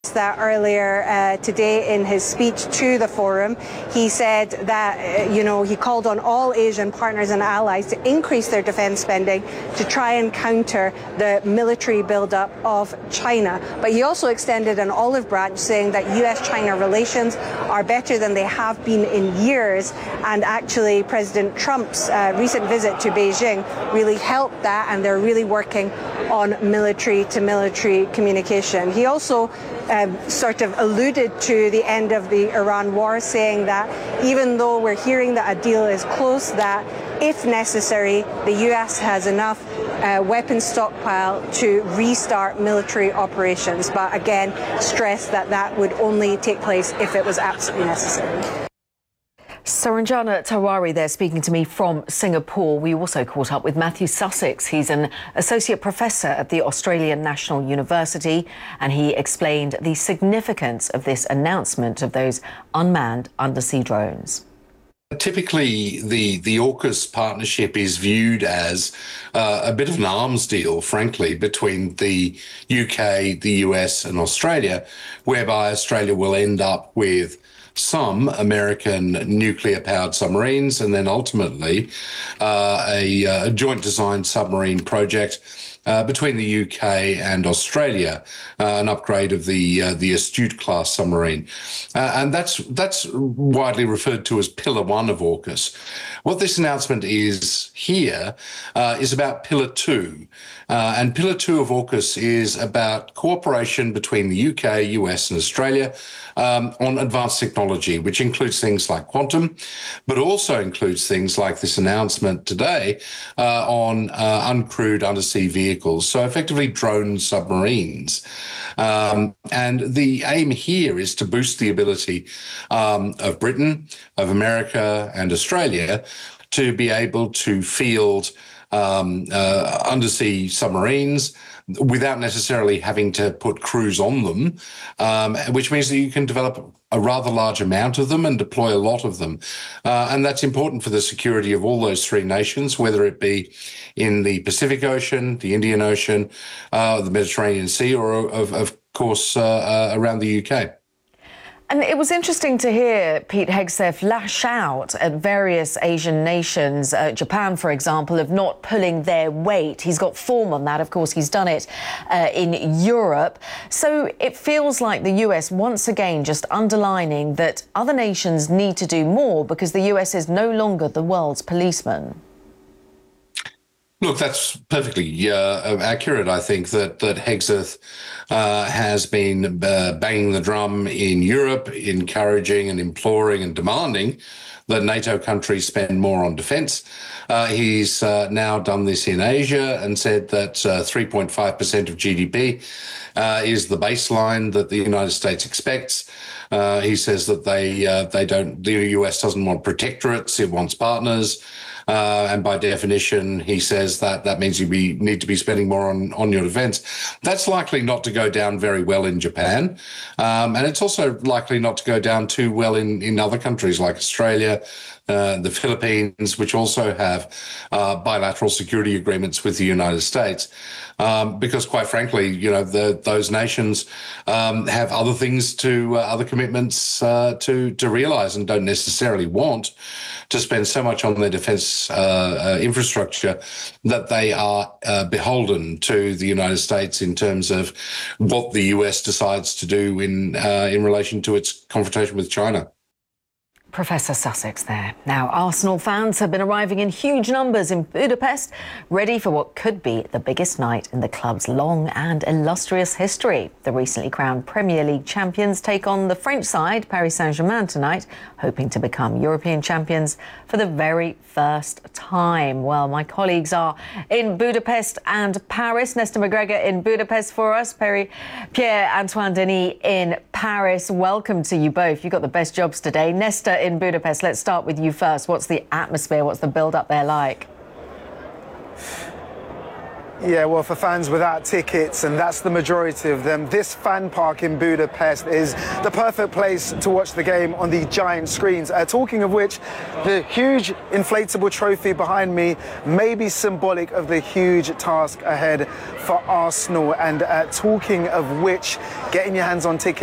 That earlier today in his speech to the forum, he said that, he called on all Asian partners and allies to increase their defence spending to try and counter the military build-up of China. But he also extended an olive branch, saying that US-China relations are better than they have been in years, and actually President Trump's recent visit to Beijing really helped that, and they're really working on military-to-military communication. He also sort of alluded to the end of the Iran war, saying that even though we're hearing that a deal is close, that if necessary, the US has enough weapons stockpile to restart military operations. But again, stressed that that would only take place if it was absolutely necessary. Saranjana Tawari there speaking to me from Singapore. We also caught up with Matthew Sussex. He's an associate professor at the Australian National University, and he explained the significance of this announcement of those unmanned undersea drones. Typically, the AUKUS partnership is viewed as a bit of an arms deal, frankly, between the UK, the US and Australia, whereby Australia will end up with some American nuclear-powered submarines, and then ultimately a joint design submarine project between the UK and Australia, an upgrade of the Astute-class submarine. And that's widely referred to as Pillar 1 of AUKUS. What this announcement is here is about Pillar 2. And Pillar 2 of AUKUS is about cooperation between the UK, US and Australia on advanced technology, which includes things like quantum, but also includes things like this announcement today on uncrewed undersea vehicles, so effectively drone submarines. And the aim here is to boost the ability of Britain, of America and Australia to be able to field undersea submarines without necessarily having to put crews on them, which means that you can develop a rather large amount of them and deploy a lot of them. And that's important for the security of all those three nations, whether it be in the Pacific Ocean, the Indian Ocean, the Mediterranean Sea, or of course around the UK. And it was interesting to hear Pete Hegseth lash out at various Asian nations, Japan, for example, of not pulling their weight. He's got form on that. Of course, he's done it in Europe. So it feels like the US once again just underlining that other nations need to do more because the US is no longer the world's policeman. Look, that's perfectly accurate. I think that Hegseth has been banging the drum in Europe, encouraging and imploring and demanding that NATO countries spend more on defence. He's now done this in Asia and said that 3.5% of GDP is the baseline that the United States expects. He says that the US doesn't want protectorates, it wants partners. And by definition, he says that means you need to be spending more on your defence. That's likely not to go down very well in Japan. And it's also likely not to go down too well in other countries like Australia, the Philippines, which also have bilateral security agreements with the United States. Because quite frankly, those nations have other things other commitments to realise and don't necessarily want to spend so much on their defence infrastructure that they are beholden to the United States in terms of what the US decides to do in relation to its confrontation with China. Professor Sussex there. Now, Arsenal fans have been arriving in huge numbers in Budapest, ready for what could be the biggest night in the club's long and illustrious history. The recently crowned Premier League champions take on the French side, Paris Saint-Germain, tonight, hoping to become European champions for the very first time. Well, my colleagues are in Budapest and Paris. Nesta McGregor in Budapest for us, Pierre-Antoine Denis in Paris. Welcome to you both. You've got the best jobs today. Nesta in Budapest, let's start with you first. What's the atmosphere? What's the build-up there like? Yeah, well, for fans without tickets, and that's the majority of them, this fan park in Budapest is the perfect place to watch the game on the giant screens. Talking of which, the huge inflatable trophy behind me may be symbolic of the huge task ahead for Arsenal. And talking of which, getting your hands on tickets